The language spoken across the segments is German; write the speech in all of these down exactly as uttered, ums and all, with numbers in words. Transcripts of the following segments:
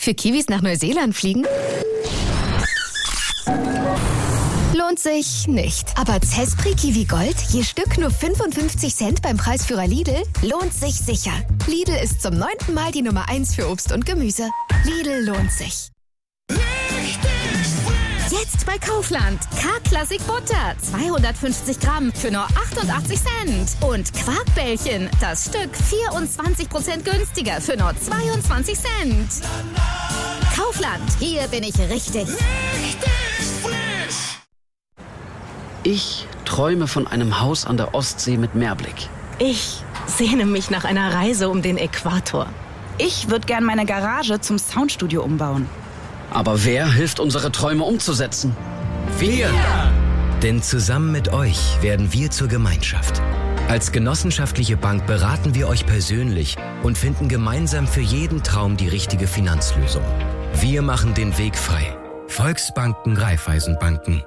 Für Kiwis nach Neuseeland fliegen? Lohnt sich nicht. Aber Zespri Kiwi Gold, je Stück nur fünfundfünfzig Cent beim Preisführer Lidl, lohnt sich sicher. Lidl ist zum neunten Mal die Nummer eins für Obst und Gemüse. Lidl lohnt sich. Jetzt bei Kaufland. K-Klassik Butter, zweihundertfünfzig Gramm für nur achtundachtzig Cent. Und Quarkbällchen, das Stück vierundzwanzig Prozent günstiger für nur zweiundzwanzig Cent. Kaufland, hier bin ich richtig. Richtig frisch. Ich träume von einem Haus an der Ostsee mit Meerblick. Ich sehne mich nach einer Reise um den Äquator. Ich würde gern meine Garage zum Soundstudio umbauen. Aber wer hilft, unsere Träume umzusetzen? Wir! Denn zusammen mit euch werden wir zur Gemeinschaft. Als genossenschaftliche Bank beraten wir euch persönlich und finden gemeinsam für jeden Traum die richtige Finanzlösung. Wir machen den Weg frei. Volksbanken, Raiffeisenbanken.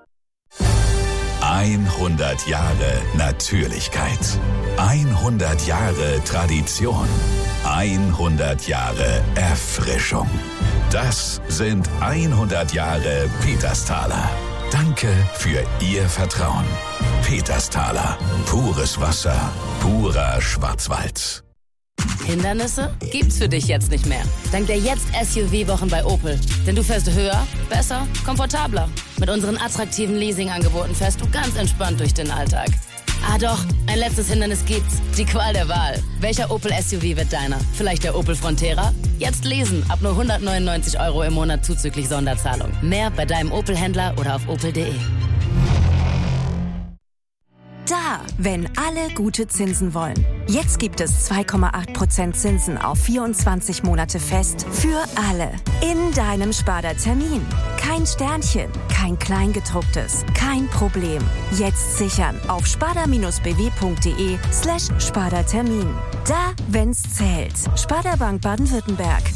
hundert Jahre Natürlichkeit. hundert Jahre Tradition. hundert Jahre Erfrischung. Das sind hundert Jahre Petersthaler. Danke für Ihr Vertrauen. Petersthaler. Pures Wasser. Purer Schwarzwald. Hindernisse gibt's für dich jetzt nicht mehr. Dank der Jetzt-S U V-Wochen bei Opel. Denn du fährst höher, besser, komfortabler. Mit unseren attraktiven Leasing-Angeboten fährst du ganz entspannt durch den Alltag. Ah doch, ein letztes Hindernis gibt's. Die Qual der Wahl. Welcher Opel S U V wird deiner? Vielleicht der Opel Frontera? Jetzt lesen, ab nur hundertneunundneunzig Euro im Monat zuzüglich Sonderzahlung. Mehr bei deinem Opel-Händler oder auf opel punkt de. Da, wenn alle gute Zinsen wollen. Jetzt gibt es zwei Komma acht Prozent Zinsen auf vierundzwanzig Monate fest für alle. In deinem Sparda-Termin. Kein Sternchen, kein Kleingedrucktes, kein Problem. Jetzt sichern auf sparda-bw.de slash Sparda-Termin. Da, wenn's zählt. Sparda Bank Baden-Württemberg.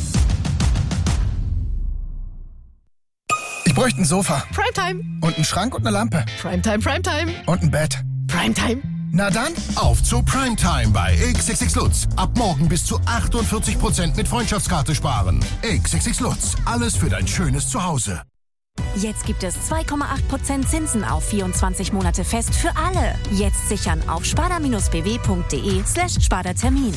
Ich bräuchte ein Sofa. Primetime. Und einen Schrank und eine Lampe. Primetime, Primetime. Und ein Bett. Primetime. Na dann, auf zu Primetime bei X X X Lutz. Ab morgen bis zu achtundvierzig Prozent mit Freundschaftskarte sparen. X X X Lutz, alles für dein schönes Zuhause. Jetzt gibt es zwei Komma acht Prozent Zinsen auf vierundzwanzig Monate fest für alle. Jetzt sichern auf sparda-bw.de slash Sparda-Termin.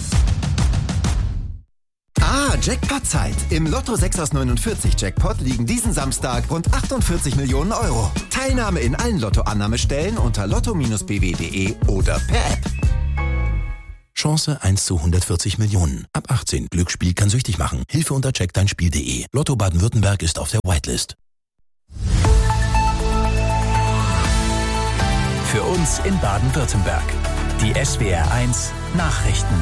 Ah, Jackpot-Zeit. Im Lotto sechs aus neunundvierzig Jackpot liegen diesen Samstag rund achtundvierzig Millionen Euro. Teilnahme in allen Lottoannahmestellen unter lotto Bindestrich b w punkt de oder per App. Chance eins zu hundertvierzig Millionen. Ab achtzehn. Glücksspiel kann süchtig machen. Hilfe unter check dein Spiel punkt de. Lotto Baden-Württemberg ist auf der Whitelist. Für uns in Baden-Württemberg. Die S W R eins Nachrichten.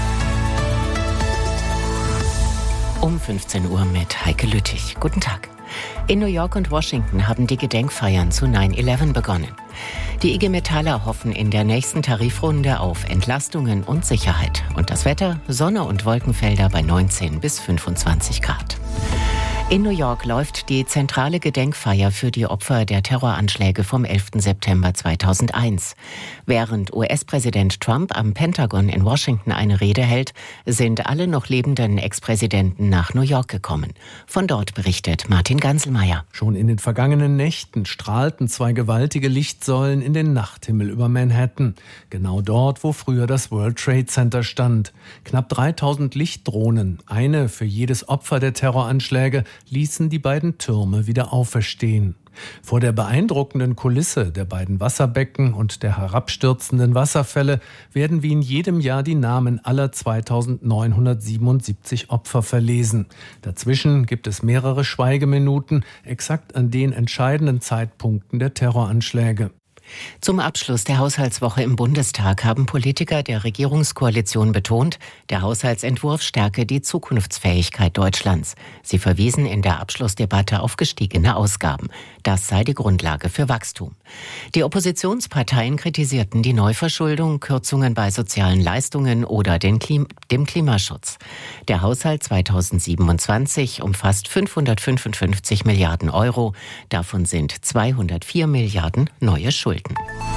Um fünfzehn Uhr mit Heike Lüttich. Guten Tag. In New York und Washington haben die Gedenkfeiern zu neun elf begonnen. Die I G Metaller hoffen in der nächsten Tarifrunde auf Entlastungen und Sicherheit. Und das Wetter, Sonne und Wolkenfelder bei neunzehn bis fünfundzwanzig Grad. In New York läuft die zentrale Gedenkfeier für die Opfer der Terroranschläge vom elften September zweitausendeins. Während U S-Präsident Trump am Pentagon in Washington eine Rede hält, sind alle noch lebenden Ex-Präsidenten nach New York gekommen. Von dort berichtet Martin Ganselmeier. Schon in den vergangenen Nächten strahlten zwei gewaltige Lichtsäulen in den Nachthimmel über Manhattan. Genau dort, wo früher das World Trade Center stand. Knapp dreitausend Lichtdrohnen, eine für jedes Opfer der Terroranschläge, ließen die beiden Türme wieder auferstehen. Vor der beeindruckenden Kulisse der beiden Wasserbecken und der herabstürzenden Wasserfälle werden wie in jedem Jahr die Namen aller zweitausendneunhundertsiebenundsiebzig Opfer verlesen. Dazwischen gibt es mehrere Schweigeminuten, exakt an den entscheidenden Zeitpunkten der Terroranschläge. Zum Abschluss der Haushaltswoche im Bundestag haben Politiker der Regierungskoalition betont, der Haushaltsentwurf stärke die Zukunftsfähigkeit Deutschlands. Sie verwiesen in der Abschlussdebatte auf gestiegene Ausgaben. Das sei die Grundlage für Wachstum. Die Oppositionsparteien kritisierten die Neuverschuldung, Kürzungen bei sozialen Leistungen oder den Klim- dem Klimaschutz. Der Haushalt zweitausendsiebenundzwanzig umfasst fünfhundertfünfundfünfzig Milliarden Euro. Davon sind zweihundertvier Milliarden neue Schulden.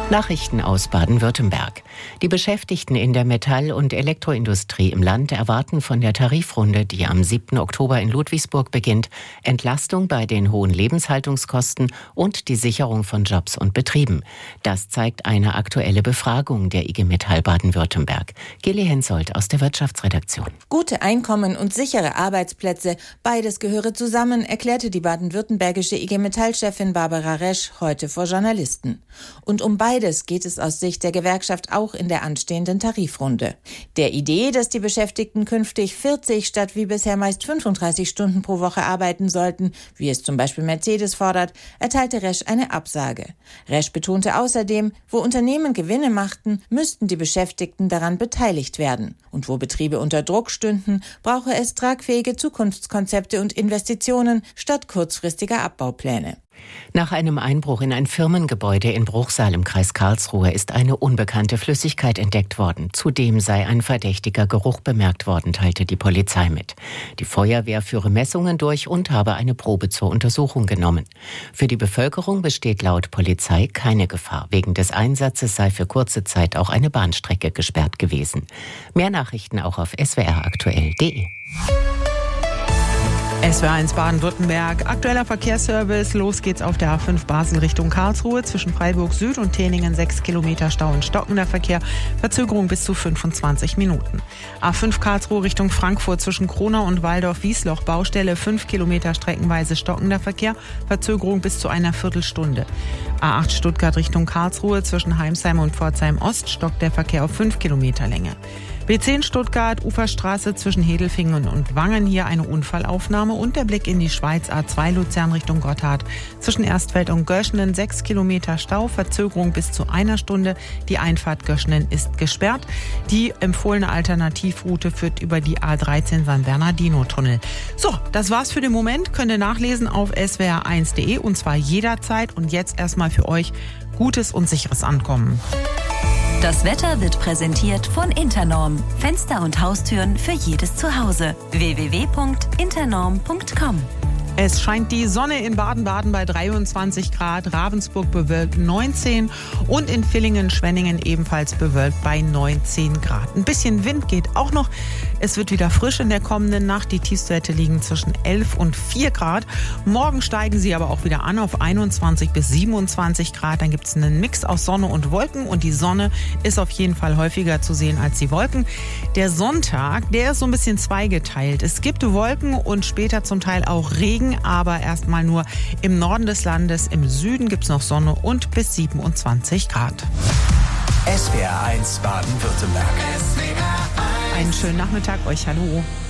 Nachrichten aus Baden-Württemberg. Die Beschäftigten in der Metall- und Elektroindustrie im Land erwarten von der Tarifrunde, die am siebten Oktober in Ludwigsburg beginnt, Entlastung bei den hohen Lebenshaltungskosten und die Sicherung von Jobs und Betrieben. Das zeigt eine aktuelle Befragung der I G Metall Baden-Württemberg. Gilly Hensoldt aus der Wirtschaftsredaktion. Gute Einkommen und sichere Arbeitsplätze, beides gehöre zusammen, erklärte die baden-württembergische I G Metall-Chefin Barbara Resch heute vor Journalisten. Und um beide Beides geht es aus Sicht der Gewerkschaft auch in der anstehenden Tarifrunde. Der Idee, dass die Beschäftigten künftig vierzig statt wie bisher meist fünfunddreißig Stunden pro Woche arbeiten sollten, wie es zum Beispiel Mercedes fordert, erteilte Resch eine Absage. Resch betonte außerdem, wo Unternehmen Gewinne machten, müssten die Beschäftigten daran beteiligt werden. Und wo Betriebe unter Druck stünden, brauche es tragfähige Zukunftskonzepte und Investitionen statt kurzfristiger Abbaupläne. Nach einem Einbruch in ein Firmengebäude in Bruchsal im Kreis Karlsruhe ist eine unbekannte Flüssigkeit entdeckt worden. Zudem sei ein verdächtiger Geruch bemerkt worden, teilte die Polizei mit. Die Feuerwehr führe Messungen durch und habe eine Probe zur Untersuchung genommen. Für die Bevölkerung besteht laut Polizei keine Gefahr. Wegen des Einsatzes sei für kurze Zeit auch eine Bahnstrecke gesperrt gewesen. Mehr Nachrichten auch auf s w r aktuell punkt d e. S W R eins Baden-Württemberg. Aktueller Verkehrsservice. Los geht's auf der A fünf Basel Richtung Karlsruhe. Zwischen Freiburg Süd und Teningen sechs Kilometer Stau und stockender Verkehr. Verzögerung bis zu fünfundzwanzig Minuten. A fünf Karlsruhe Richtung Frankfurt zwischen Kronau und Waldorf-Wiesloch. Baustelle fünf Kilometer streckenweise stockender Verkehr. Verzögerung bis zu einer Viertelstunde. A acht Stuttgart Richtung Karlsruhe zwischen Heimsheim und Pforzheim Ost stockt der Verkehr auf fünf Kilometer Länge. B zehn Stuttgart, Uferstraße zwischen Hedelfingen und Wangen, hier eine Unfallaufnahme und der Blick in die Schweiz. A zwei Luzern Richtung Gotthard. Zwischen Erstfeld und Göschenen sechs Kilometer Stau, Verzögerung bis zu einer Stunde. Die Einfahrt Göschenen ist gesperrt. Die empfohlene Alternativroute führt über die A dreizehn San Bernardino-Tunnel. So, das war's für den Moment. Könnt ihr nachlesen auf s w r eins punkt d e und zwar jederzeit. Und jetzt erstmal für euch gutes und sicheres Ankommen. Das Wetter wird präsentiert von Internorm. Fenster und Haustüren für jedes Zuhause. w w w punkt internorm punkt com. Es scheint die Sonne in Baden-Baden bei dreiundzwanzig Grad, Ravensburg bewölkt neunzehn und in Villingen-Schwenningen ebenfalls bewölkt bei neunzehn Grad. Ein bisschen Wind geht auch noch. Es wird wieder frisch in der kommenden Nacht. Die Tiefstwerte liegen zwischen elf und vier Grad. Morgen steigen sie aber auch wieder an auf einundzwanzig bis siebenundzwanzig Grad. Dann gibt es einen Mix aus Sonne und Wolken und die Sonne ist auf jeden Fall häufiger zu sehen als die Wolken. Der Sonntag, der ist so ein bisschen zweigeteilt. Es gibt Wolken und später zum Teil auch Regen, aber erstmal nur im Norden des Landes. Im Süden gibt es noch Sonne und bis siebenundzwanzig Grad. S W R eins Baden-Württemberg. Einen schönen Nachmittag euch, hallo.